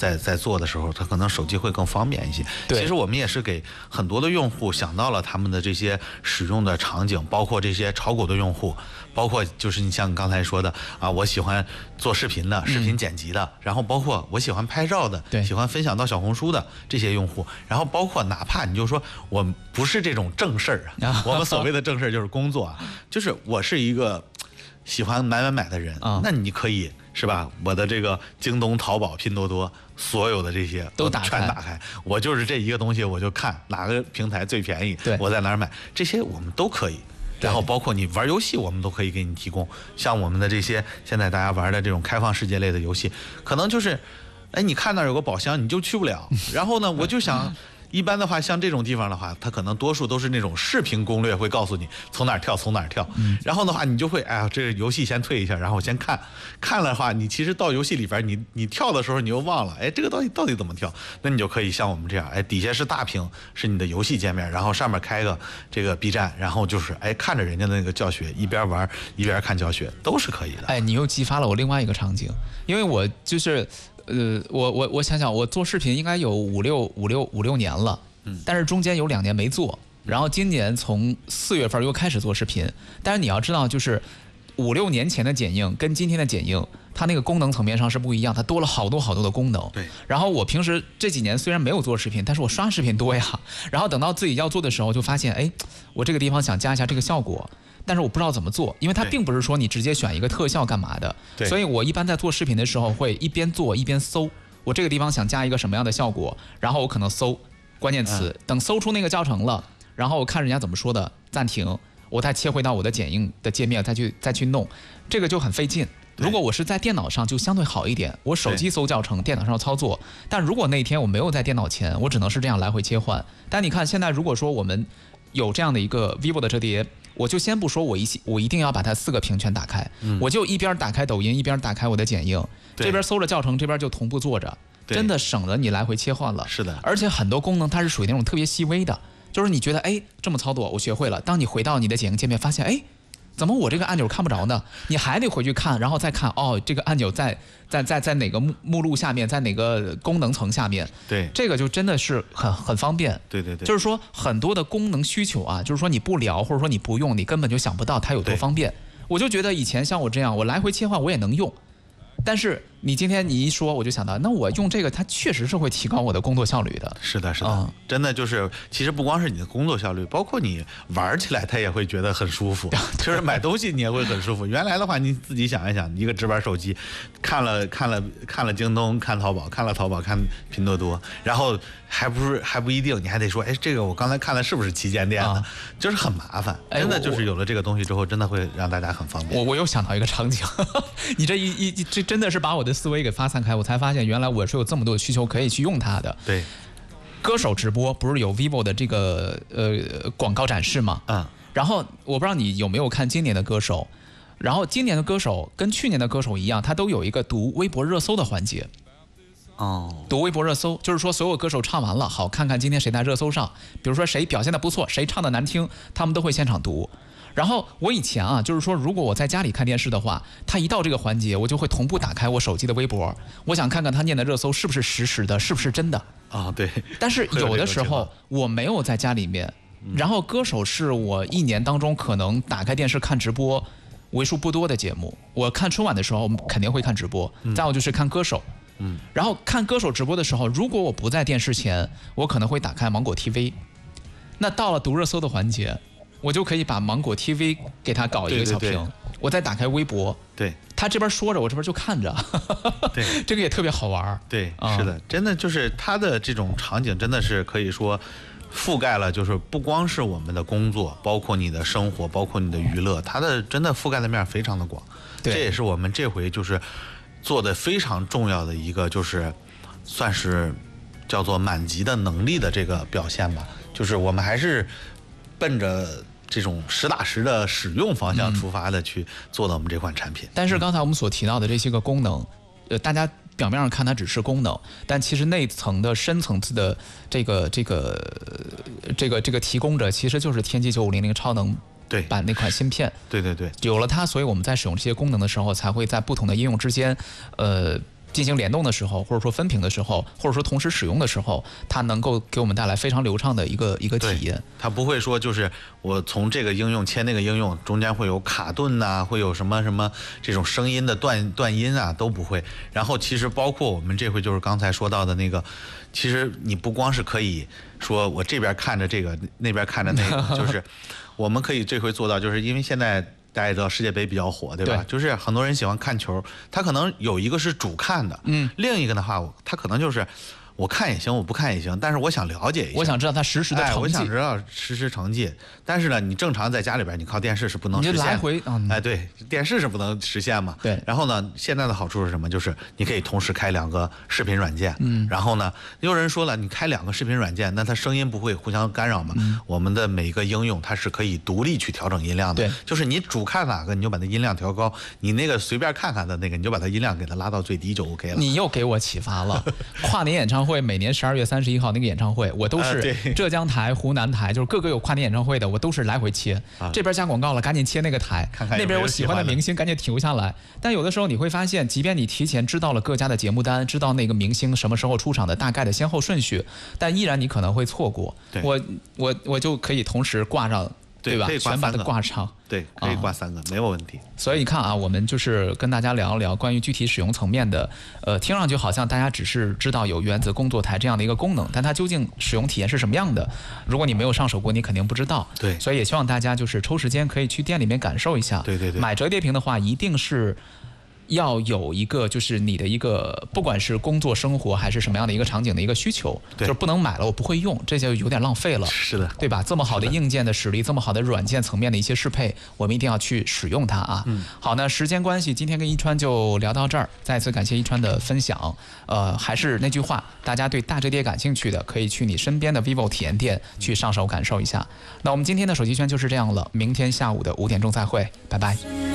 在做的时候，它可能手机会更方便一些。其实我们也是给很多的用户想到了他们的这些使用的场景，包括这些炒股的用户，包括就是你像刚才说的啊，我喜欢做视频的、视频剪辑的，然后包括我喜欢拍照的、喜欢分享到小红书的这些用户，然后包括哪怕你就说我不是这种正事儿啊，我们所谓的正事儿就是工作啊，就是我是一个喜欢买的人，那你可以是吧？我的这个京东、淘宝、拼多多所有的这些都全打开，我就是这一个东西，我就看哪个平台最便宜，我在哪儿买，这些我们都可以。然后包括你玩游戏，我们都可以给你提供。像我们的这些现在大家玩的这种开放世界类的游戏，可能就是，哎，你看那儿有个宝箱，你就去不了。然后呢，我就想。一般的话，像这种地方的话，它可能多数都是那种视频攻略，会告诉你从哪儿跳，从哪儿跳。然后的话，你就会，哎呀，这个游戏先退一下，然后先看了的话，你其实到游戏里边，你跳的时候你又忘了，哎，这个到底怎么跳？那你就可以像我们这样，哎，底下是大屏，是你的游戏界面，然后上面开个这个 B 站，然后就是哎看着人家的那个教学，一边玩一边看教学，都是可以的。 哎，你又激发了我另外一个场景，因为我就是，我想想，我做视频应该有五六年了。但是中间有2年没做，然后今年从4月份又开始做视频。但是你要知道，就是5、6年前的剪映跟今天的剪映，它那个功能层面上是不一样，它多了好多的功能。 对。 然后我平时这几年虽然没有做视频，但是我刷视频多呀。然后等到自己要做的时候，就发现，哎，我这个地方想加一下这个效果，但是我不知道怎么做，因为它并不是说你直接选一个特效干嘛的。所以我一般在做视频的时候会一边做一边搜，我这个地方想加一个什么样的效果，然后我可能搜关键词，等搜出那个教程了，然后我看人家怎么说的，暂停，我再切回到我的剪映的界面，再去弄，这个就很费劲。如果我是在电脑上就相对好一点，我手机搜教程，电脑上操作。但如果那天我没有在电脑前，我只能是这样来回切换。但你看现在，如果说我们有这样的一个 vivo 的折叠，我就先不说我一定要把它4个屏全打开，我就一边打开抖音，一边打开我的剪映，这边搜着教程，这边就同步做着。真的省得你来回切换了。 是的， 而且很多功能它是属于那种特别细微的，就是你觉得哎这么操作我学会了，当你回到你的剪映界面发现哎怎么我这个按钮看不着呢？你还得回去看，然后再看哦这个按钮在哪个目录下面，在哪个功能层下面。 对， 这个就真的是很方便。 对， 就是说很多的功能需求啊，就是说你不聊或者说你不用，你根本就想不到它有多方便。我就觉得以前像我这样，我来回切换我也能用。但是你今天你一说，我就想到，那我用这个，它确实是会提高我的工作效率的。 是的，真的就是，其实不光是你的工作效率，包括你玩起来，他也会觉得很舒服。就是买东西你也会很舒服。原来的话，你自己想一想，一个直板手机，看了京东，看淘宝，看了淘宝，看拼多多，然后还不一定，你还得说，哎，这个我刚才看的是不是旗舰店的？就是很麻烦。真的就是有了这个东西之后，真的会让大家很方便。 我又想到一个场景，你这真的是把我的思维给发散开，我才发现原来我是有这么多的需求可以去用它的。 对， 歌手直播不是有 vivo 的这个广告展示吗？然后我不知道你有没有看今年的歌手，然后今年的歌手跟去年的歌手一样，他都有一个读微博热搜的环节。读微博热搜就是说所有歌手唱完了，好看看今天谁在热搜上，比如说谁表现的不错，谁唱的难听，他们都会现场读。然后我以前啊，就是说如果我在家里看电视的话，他一到这个环节，我就会同步打开我手机的微博，我想看看他念的热搜是不是实时的，是不是真的对。 但是有的时候我没有在家里面，然后歌手是我1年当中可能打开电视看直播为数不多的节目。我看春晚的时候，我们肯定会看直播，再有就是看歌手。然后看歌手直播的时候，如果我不在电视前，我可能会打开芒果 TV。那到了读热搜的环节，我就可以把芒果 TV 给它搞一个小屏，我再打开微博， 对， 他这边说着，我这边就看着， 对， 这个也特别好玩。 对，是的，真的就是它的这种场景真的是可以说覆盖了，就是不光是我们的工作，包括你的生活，包括你的娱乐，它的真的覆盖的面非常的广。这也是我们这回就是做的非常重要的一个，就是算是叫做满级的能力的这个表现吧。就是我们还是奔着这种实打实的使用方向出发的去做的我们这款产品。 但是刚才我们所提到的这些个功能，大家表面上看它只是功能，但其实内层的深层次的这个提供者其实就是天玑9500超能版那款芯片。 对， 有了它，所以我们在使用这些功能的时候，才会在不同的应用之间， 进行联动的时候，或者说分屏的时候，或者说同时使用的时候，它能够给我们带来非常流畅的一个体验。 它不会说就是我从这个应用切那个应用，中间会有卡顿呐，会有什么这种声音的断音啊，都不会。然后其实包括我们这回就是刚才说到的那个，其实你不光是可以说我这边看着这个，那边看着那个，就是我们可以这回做到，就是因为现在大家也知道世界杯比较火，对吧？ 对， 就是很多人喜欢看球，他可能有一个是主看的，另一个的话，他可能就是我看也行，我不看也行，但是我想了解一下， 我想知道它实时的成绩， 我想知道实时成绩。但是呢，你正常在家里边，你靠电视是不能实现的， 你就来回， 对，电视是不能实现嘛。 对。 然后呢，现在的好处是什么？就是你可以同时开2个视频软件，然后呢，有人说了，你开2个视频软件，那它声音不会互相干扰吗？我们的每一个应用它是可以独立去调整音量的， 对， 就是你主看哪个，你就把它音量调高；你那个随便看看的那个，你就把它音量给它拉到最低就 OK 了。 你又给我启发了，跨年演唱会每年12月31号那个演唱会，我都是浙江台、湖南台，就是各个有跨年演唱会的，我都是来回切。这边加广告了，赶紧切那个台；那边我喜欢的明星，赶紧停下来。但有的时候你会发现，即便你提前知道了各家的节目单，知道那个明星什么时候出场的大概的先后顺序，但依然你可能会错过。我就可以同时挂上。对吧？全把它挂上， 对，可以挂3个，没有问题。 所以你看啊，我们就是跟大家聊一聊关于具体使用层面的，听上去好像大家只是知道有原子工作台这样的一个功能，但它究竟使用体验是什么样的？如果你没有上手过，你肯定不知道。 对， 所以也希望大家就是抽时间可以去店里面感受一下。 对。 买折叠屏的话，一定是要有一个就是你的一个不管是工作生活还是什么样的一个场景的一个需求，就是不能买了我不会用，这就有点浪费了。 是的， 对吧？这么好的硬件的实力，这么好的软件层面的一些适配，我们一定要去使用它啊。好，那时间关系，今天跟一川就聊到这儿，再次感谢一川的分享。还是那句话，大家对大折叠感兴趣的，可以去你身边的 vivo 体验店去上手感受一下。那我们今天的手机圈就是这样了，明天下午的5点钟再会，拜拜。